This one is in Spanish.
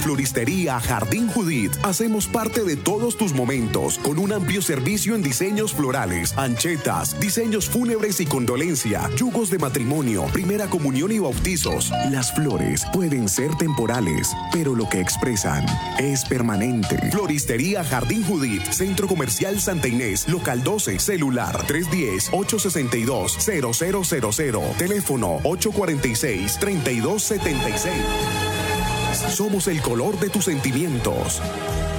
Floristería Jardín Judith hacemos parte de todos tus momentos con un amplio servicio en diseños florales, anchetas, diseños fúnebres y condolencia, yugos de matrimonio, primera comunión y bautizos. Las flores pueden ser temporales, pero lo que expresan es permanente. Floristería Jardín Judith, Centro Comercial Santa Inés, local 12, celular 310-862-0000, teléfono 846-3276. Somos el color de tus sentimientos.